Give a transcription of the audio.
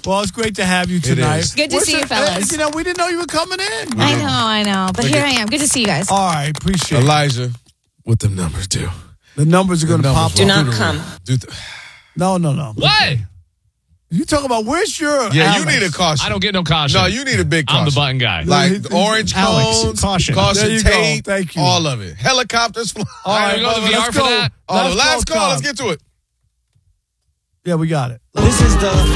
Well, it's great to have you tonight. is. Good to see you, fellas. We didn't know you were coming in. I know. But here I am. Good to see you guys. All right, appreciate it. Elijah, what them numbers do? The numbers are going to pop up. Do not come. No. What? You talking about where's your Yeah, Alex? you need a caution. I don't get no caution. No, you need a big caution. I'm the button guy. Like the orange Alex, cones, caution. There you go. tape, Thank you. all of it. Helicopters flying. All right, we go to brother, VR let's for go. that? Oh, Let's last go, call. Tom. Let's get to it. Yeah, we got it. This is the